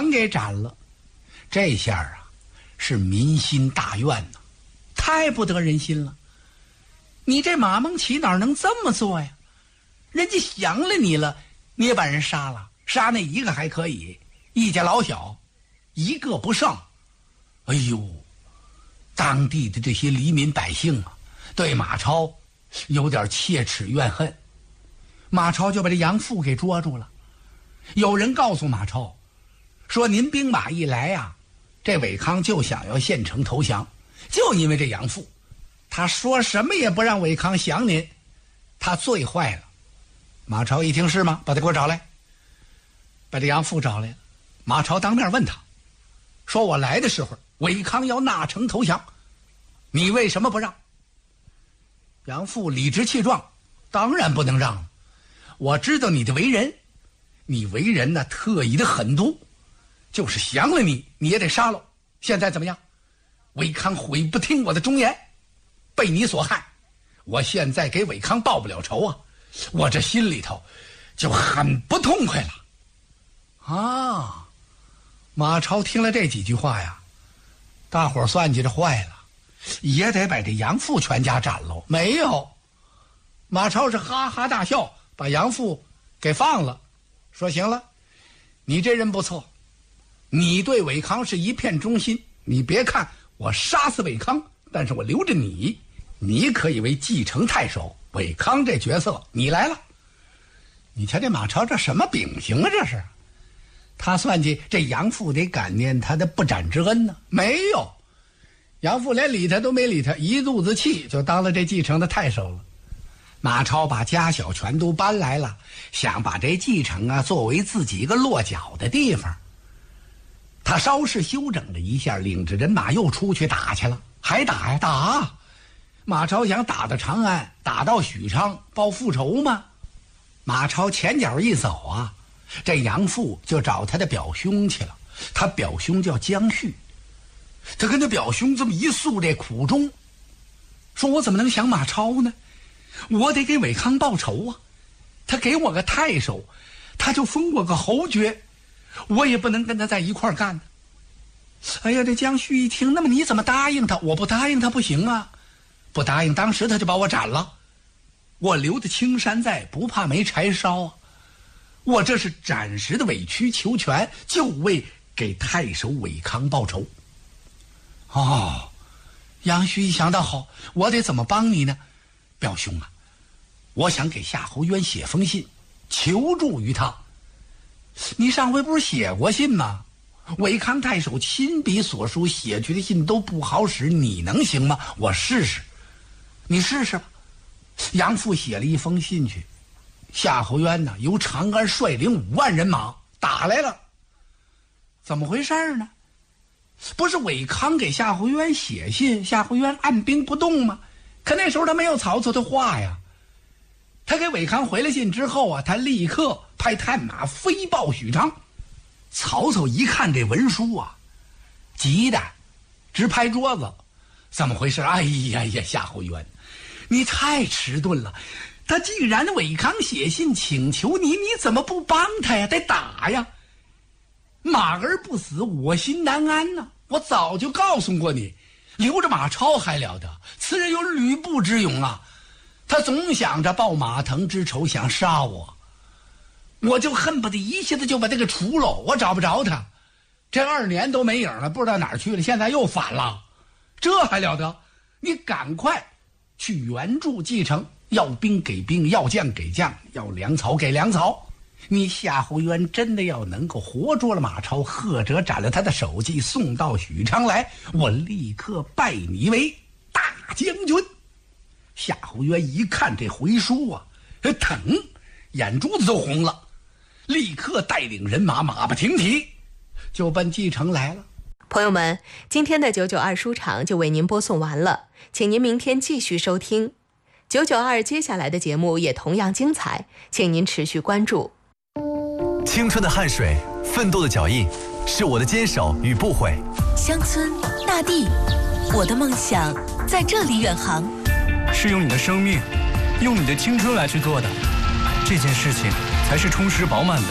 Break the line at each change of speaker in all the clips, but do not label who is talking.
强给斩了。这下啊，是民心大怨呐，太不得人心了。你这马孟起哪能这么做呀？人家降了你了，你也把人杀了，杀那一个还可以，一家老小一个不剩。哎呦，当地的这些黎民百姓啊，对马超有点切齿怨恨。马超就把这杨阜给捉住了。有人告诉马超说，您兵马一来啊，这韦康就想要献城投降，就因为这杨阜，他说什么也不让韦康降您，他最坏了。马超一听是吗？把他给我找来。把这杨阜找来了。马超当面问他，说我来的时候韦康要纳城投降，你为什么不让？杨阜理直气壮，当然不能让了。我知道你的为人，你为人呢特意的狠毒，就是降了你也得杀了。现在怎么样？韦康悔不听我的忠言，被你所害，我现在给韦康报不了仇啊，我这心里头就很不痛快了。啊，马超听了这几句话呀，大伙儿算计着坏了，也得把这杨阜全家斩喽。没有，马超是哈哈大笑，把杨阜给放了，说行了，你这人不错，你对韦康是一片忠心，你别看我杀死韦康，但是我留着你，你可以为继承太守，韦康这角色你来了。你瞧这马超这什么秉行啊，这是他算计这杨阜得感念他的不斩之恩呢。没有，杨阜连理他都没理他，一肚子气就当了这继承的太守了。马超把家小全都搬来了，想把这继承啊作为自己一个落脚的地方。他稍事休整了一下，领着人马又出去打去了。还打呀打，马超想打到长安，打到许昌报复仇吗？马超前脚一走啊，这杨阜就找他的表兄去了。他表兄叫姜旭，他跟他表兄这么一诉这苦衷，说我怎么能降马超呢？我得给韦康报仇啊！他给我个太守，他就封我个侯爵，我也不能跟他在一块儿干呢。哎呀，这姜旭一听，那么你怎么答应他？我不答应他不行啊，不答应当时他就把我斩了。我留的青山在，不怕没柴烧啊！我这是暂时的委曲求全，就为给太守韦康报仇。哦，杨旭一想到好，我得怎么帮你呢？表兄啊，我想给夏侯渊写封信，求助于他。你上回不是写过信吗？韦康太守亲笔所书写去的信都不好使，你能行吗？我试试，你试试吧。杨阜写了一封信去，夏侯渊呢由长安率领5万人马打来了。怎么回事呢？不是韦康给夏侯渊写信，夏侯渊按兵不动吗？可那时候他没有曹操的话呀。他给韦康回了信之后啊，他立刻派探马飞报许昌。曹操一看这文书啊，急的直拍桌子，怎么回事？哎呀呀，夏侯渊，你太迟钝了！他既然韦康写信请求你，你怎么不帮他呀？得打呀！马儿不死，我心难安呢。我早就告诉过你，留着马超还了得？此人有吕布之勇啊！他总想着报马腾之仇，想杀我，我就恨不得一下子就把他给除了。我找不着他，这2年都没影了，不知道哪儿去了，现在又反了，这还了得？你赶快去援助继承，要兵给兵，要将给将，要粮草给粮草。你夏侯渊真的要能够活捉了马超，或者斩了他的首级，送到许昌来，我立刻拜你为大将军。夏侯渊一看这回书啊，疼，眼珠子都红了，立刻带领人马马不停蹄就奔继承来了。
朋友们，今天的992书场就为您播送完了，请您明天继续收听992，接下来的节目也同样精彩，请您持续关注。
青春的汗水，奋斗的脚印，是我的坚守与不悔。
乡村大地，我的梦想在这里远航。
是用你的生命，用你的青春来去做的，这件事情才是充实饱满的。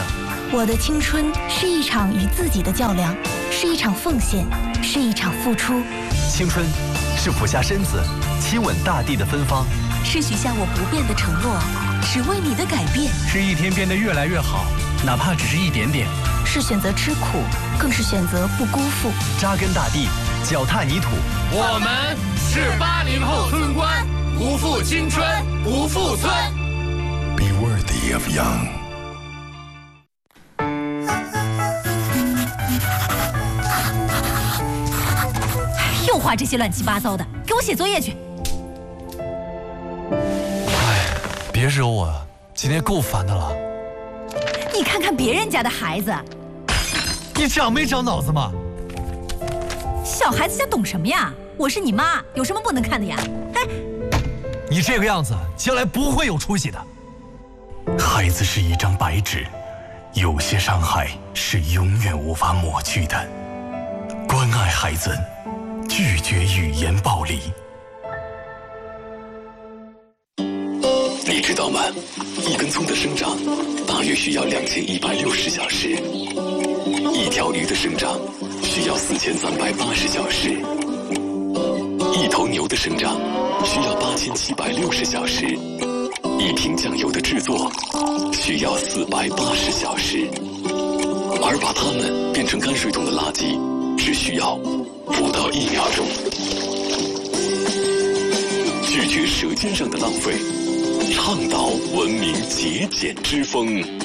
我的青春是一场与自己的较量，是一场奉献，是一场付出。
青春是俯下身子亲吻大地的芬芳，
是许下我不变的承诺，是为你的改变，
是一天变得越来越好，哪怕只是一点点。
是选择吃苦，更是选择不辜负。
扎根大地，脚踏泥土。
我们是80后村官，不负青春，不负村。
Be worthy of young。
又画这些乱七八糟的，给我写作业去。
别惹我啊，今天够烦的了。
你看看别人家的孩子，
你长没长脑子吗？
小孩子家懂什么呀？我是你妈，有什么不能看的呀？哎，
你这个样子，将来不会有出息的。
孩子是一张白纸，有些伤害是永远无法抹去的。关爱孩子，拒绝语言暴力。你知道吗？一根葱的生长大约需要2160小时，一条鱼的生长需要4380小时，一头牛的生长需要8760小时，一瓶酱油的制作需要480小时，而把它们变成泔水桶的垃圾只需要不到1秒钟。拒绝舌尖上的浪费，倡导文明节俭之风。